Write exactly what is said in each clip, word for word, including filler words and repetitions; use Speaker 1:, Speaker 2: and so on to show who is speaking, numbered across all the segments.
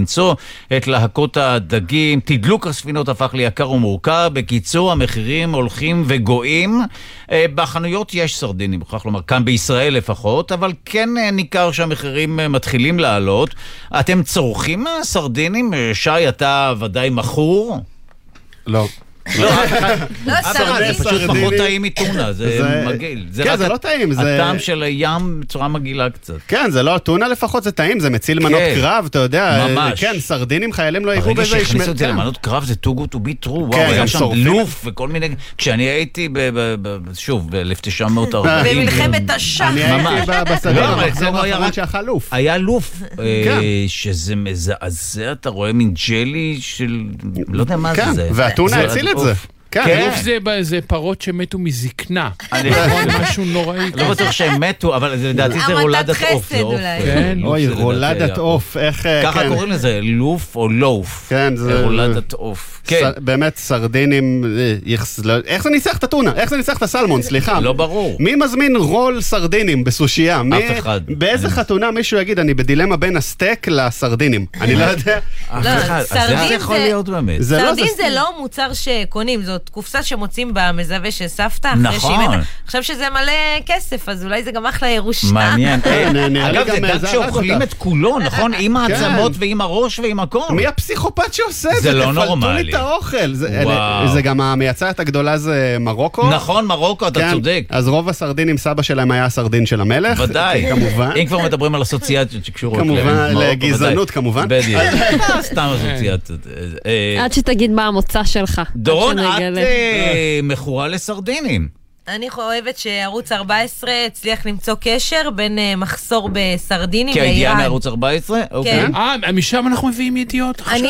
Speaker 1: למצוא את להקות הדגים. תדלוק הספינות הפך ליקר ומורכב. בקיצור, המחירים הולכים וגואים. בחנויות יש סרדינים, מוכרח לומר, כאן בישראל לפחות, אבל כן ניכר שהמחירים מתחילים לעלות. אתם צורכים סרדינים? שי, אתה ודאי מכור?
Speaker 2: לא.
Speaker 1: לא, זה פשוט פחות טעים מטונה, זה מגעיל.
Speaker 2: כן, זה לא טעים.
Speaker 1: הטעם של הים בצורה מגעילה קצת.
Speaker 2: כן, זה לא, טונה לפחות זה טעים, זה מציל מנות קרב, אתה יודע.
Speaker 1: ממש.
Speaker 2: כן, סרדינים חיילים לא יגעו בזה.
Speaker 1: ברגע שהכניסו את זה למנות קרב זה too good to be true. וואו, היה שם לוף וכל מיני... כשאני הייתי, שוב, ב-אלף תשע מאות וארבעים...
Speaker 3: במלחמת השחר.
Speaker 2: אני הייתי בסדר, המחזור האחרון שאכל לוף.
Speaker 1: היה לוף, שזה מזעזע, אתה רואה מין ג'לי של... לא יודע מה זה.
Speaker 2: והטונה הציל את זה.
Speaker 4: לוף זה פרות שמתו מזקנה. משהו נוראי.
Speaker 1: לא בטוח שהם מתו, אבל לדעתי זה רולדת עוף.
Speaker 2: אוי, רולדת עוף.
Speaker 1: ככה קוראים לזה, לוף או לוף.
Speaker 2: כן, זה...
Speaker 1: רולדת עוף.
Speaker 2: באמת סרדינים... איך זה ניסח את הטונה? איך זה ניסח את הסלמון? סליחה.
Speaker 1: לא ברור.
Speaker 2: מי מזמין רול סרדינים בסושייה?
Speaker 1: אף אחד.
Speaker 2: באיזה חתונה מישהו יגיד, אני בדילמה בין הסטייק לסרדינים? אני לא יודע.
Speaker 1: זה יכול להיות באמת.
Speaker 3: סרדין זה לא מוצר שקונים, זאת קופסה שמוצאים במזווה של סבתא.
Speaker 1: נכון.
Speaker 3: עכשיו שזה מלא כסף, אז אולי זה גם אחלה ירושה.
Speaker 1: מעניין. אגב, זה דג שאוכלים את כולו, נכון? עם העצמות ועם הראש ועם הכל.
Speaker 2: מי הפסיכופת שעושה את זה?
Speaker 1: זה לא נורמלי.
Speaker 2: תפלטו לי את האוכל. זה גם המייצרת הגדולה זה מרוקו.
Speaker 1: נכון, מרוקו, אתה צודק.
Speaker 2: אז רוב הסרדינים, סבא שלהם היה הסרדין של המלך.
Speaker 1: ודאי.
Speaker 2: כמובן.
Speaker 1: אם כבר מדברים על אסוציאציות שקשורות
Speaker 2: כמובן, לגזענות כמובן.
Speaker 1: בדיוק. סתם אסוציאציות.
Speaker 5: עד שתגיד מה המוצא שלך.
Speaker 1: דורון, את מכורה לסרדינים.
Speaker 3: אני אוהבת שערוץ ארבע עשרה הצליח למצוא קשר בין מחסור בסרדינים לאיראן.
Speaker 1: כי הידיעה מערוץ ארבע עשרה?
Speaker 3: כן.
Speaker 4: אה, משם אנחנו מביאים ידיעות עכשיו.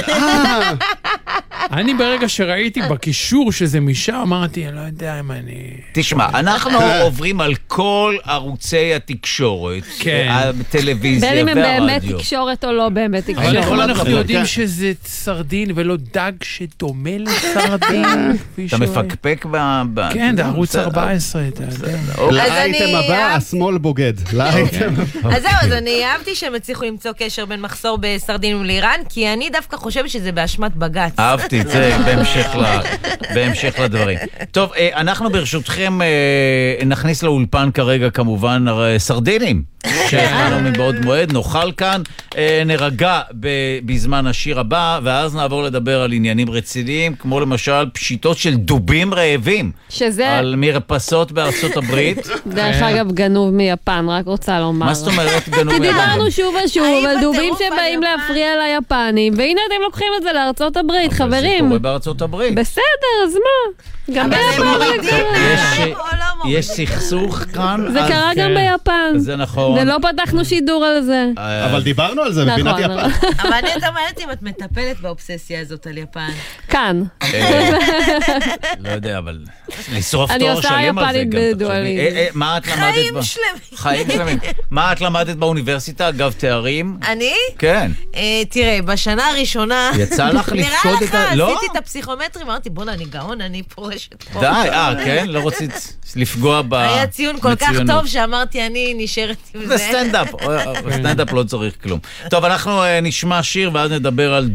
Speaker 4: אני ברגע שראיתי בקישור שזה משם, אמרתי, אני לא יודע אם אני...
Speaker 1: תשמע, אנחנו עוברים על כל ערוצי התקשורת, הטלוויזיה והרדיו.
Speaker 5: בין אם הם באמת תקשורת או לא באמת תקשורת.
Speaker 4: אבל אנחנו יודעים שזה סרדין ולא דג שדומה לסרדין.
Speaker 1: אתה מפקפק ב...
Speaker 4: כן, זה ערוץ ארבע עשרה, אתה יודע.
Speaker 2: לאייטם הבא, השמאל בוגד.
Speaker 3: אז זהו, אז אני אהבתי שהם הצליחו למצוא קשר בין מחסור בסרדינים לאיראן, כי אני דווקא חושבת שזה באשמת בג"ץ.
Speaker 1: אהבתי את זה בהמשך לדברים. טוב, אנחנו ברשותכם נכניס לאולפן כרגע כמובן סרדינים. שאנחנו מבעוד מועד, נאכל כאן, נרגע בזמן השיר הבא, ואז נעבור לדבר על עניינים רציניים, כמו למשל פשיטות של דובים רעבים.
Speaker 5: שזה...
Speaker 1: על מרפסות בארצות הברית.
Speaker 5: דרך אגב, גנוב מיפן, רק רוצה לומר.
Speaker 1: מה זאת אומרת גנוב מיפן?
Speaker 5: כי דיברנו שוב ושוב על דובים שבאים להפריע ליפנים, והנה אתם לוקחים את זה לארצות הברית, חברים.
Speaker 1: זה קורה בארצות הברית.
Speaker 5: בסדר, אז מה? גם ביפן.
Speaker 1: יש סכסוך כאן.
Speaker 5: זה קרה גם ביפן.
Speaker 1: זה נכון.
Speaker 5: ולא פתחנו שידור על זה.
Speaker 2: אבל דיברנו על זה בפינת יפן.
Speaker 3: אבל אני יותר מעט אם את מטפלת באובססיה הזאת על יפן.
Speaker 5: כאן.
Speaker 1: לא יודע, אבל לשרוף
Speaker 5: אני
Speaker 1: תואר
Speaker 5: עושה
Speaker 1: שלם על זה
Speaker 5: יפנית
Speaker 1: גם.
Speaker 5: בדואלית.
Speaker 1: מה את למדת?
Speaker 3: חיים שלמים.
Speaker 1: חיים שלמים. מה את למדת באוניברסיטה, אגב תארים?
Speaker 3: אני?
Speaker 1: כן.
Speaker 3: תראה, בשנה הראשונה...
Speaker 1: יצא לך לפקוד את ה...
Speaker 3: נראה לך, עשיתי את הפסיכומטרי, אמרתי, בוא'נה, אני גאון, אני פורשת פה.
Speaker 1: די, אה, כן? לא רצית לפגוע ב...
Speaker 3: היה ציון כל כך טוב שאמרתי, אני נשארת עם זה.
Speaker 1: וסטנדאפ, סטנדאפ לא צריך כלום. טוב, אנחנו נשמע שיר ואז נדבר על